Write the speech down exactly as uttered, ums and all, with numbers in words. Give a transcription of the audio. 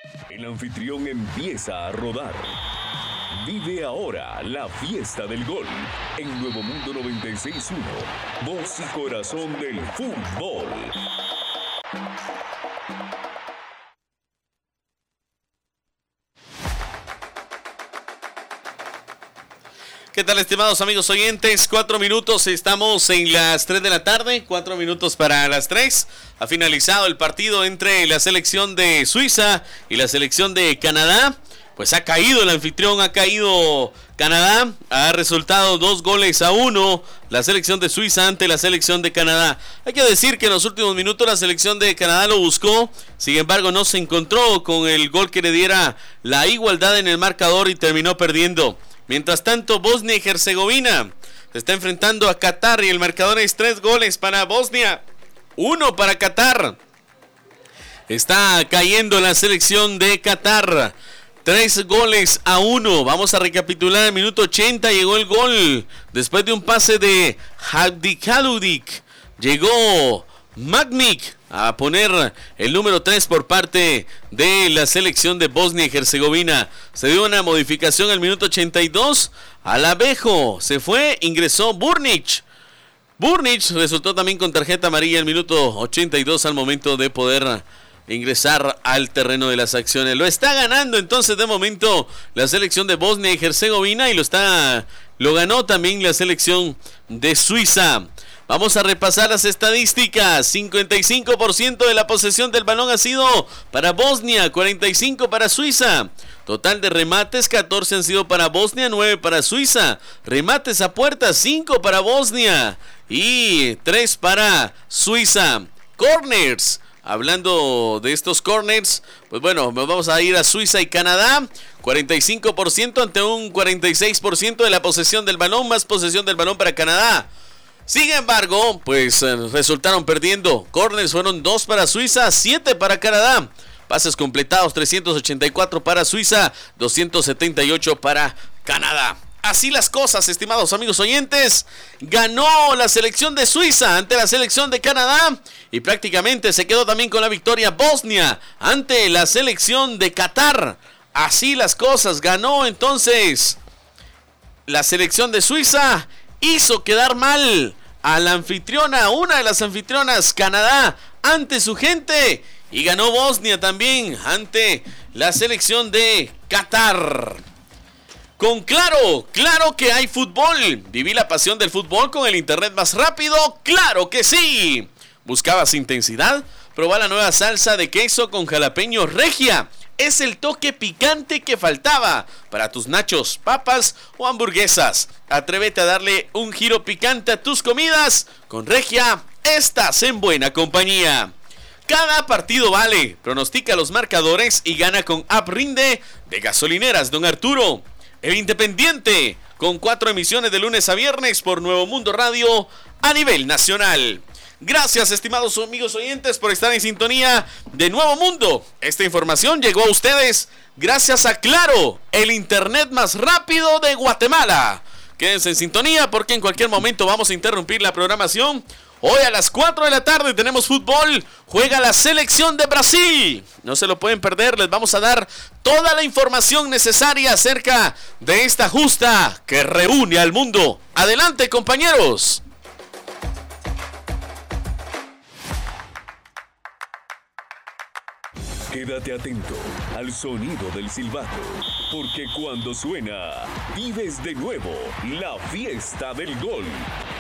El anfitrión empieza a rodar. Vive ahora la fiesta del gol en Nuevo Mundo noventa y seis punto uno, voz y corazón del fútbol. ¿Qué tal, estimados amigos oyentes? Cuatro minutos, estamos en las tres de la tarde, cuatro minutos para las tres. Ha finalizado el partido entre la selección de Suiza y la selección de Canadá. Pues ha caído el anfitrión, ha caído Canadá, ha resultado dos goles a uno la selección de Suiza ante la selección de Canadá. Hay que decir que en los últimos minutos la selección de Canadá lo buscó, sin embargo no se encontró con el gol que le diera la igualdad en el marcador y terminó perdiendo. Mientras tanto, Bosnia y Herzegovina se está enfrentando a Qatar y el marcador es tres goles para Bosnia, uno para Qatar. Está cayendo la selección de Qatar. Tres goles a uno. Vamos a recapitular. El minuto ochenta llegó el gol. Después de un pase de Hadikaludik, llegó Magmik a poner el número tres por parte de la selección de Bosnia y Herzegovina. Se dio una modificación al minuto ochenta y dos. Alavejo se fue, ingresó Burnic. Burnic resultó también con tarjeta amarilla el minuto ochenta y dos al momento de poder ingresar al terreno de las acciones. Lo está ganando entonces de momento la selección de Bosnia y Herzegovina y lo está lo ganó también la selección de Suiza. Vamos a repasar las estadísticas. cincuenta y cinco por ciento de la posesión del balón ha sido para Bosnia, cuarenta y cinco por ciento para Suiza. Total de remates, catorce han sido para Bosnia, nueve para Suiza. Remates a puerta, cinco para Bosnia y tres para Suiza. Corners. Hablando de estos corners, pues bueno, nos vamos a ir a Suiza y Canadá. cuarenta y cinco por ciento ante un cuarenta y seis por ciento de la posesión del balón, más posesión del balón para Canadá. Sin embargo, pues eh, resultaron perdiendo. Corners fueron dos para Suiza, siete para Canadá. Pases completados, trescientos ochenta y cuatro para Suiza, doscientos setenta y ocho para Canadá. Así las cosas, estimados amigos oyentes. Ganó la selección de Suiza ante la selección de Canadá. Y prácticamente se quedó también con la victoria Bosnia ante la selección de Qatar. Así las cosas, ganó entonces la selección de Suiza. Hizo quedar mal a la anfitriona, una de las anfitrionas, Canadá, ante su gente. Y ganó Bosnia también ante la selección de Qatar. Con Claro, claro que hay fútbol. Viví la pasión del fútbol con el internet más rápido, claro que sí. ¿Buscabas intensidad? Proba la nueva salsa de queso con jalapeño Regia. Es el toque picante que faltaba para tus nachos, papas o hamburguesas. Atrévete a darle un giro picante a tus comidas. Con Regia, estás en buena compañía. Cada partido vale. Pronostica los marcadores y gana con App Rinde de Gasolineras Don Arturo. El Independiente, con cuatro emisiones de lunes a viernes por Nuevo Mundo Radio a nivel nacional. Gracias, estimados amigos oyentes, por estar en sintonía de Nuevo Mundo. Esta información llegó a ustedes gracias a Claro, el internet más rápido de Guatemala. Quédense en sintonía porque en cualquier momento vamos a interrumpir la programación. Hoy a las cuatro de la tarde tenemos fútbol. Juega la selección de Brasil. No se lo pueden perder. Les vamos a dar toda la información necesaria acerca de esta justa que reúne al mundo. Adelante, compañeros. Quédate atento al sonido del silbato, porque cuando suena, vives de nuevo la fiesta del gol.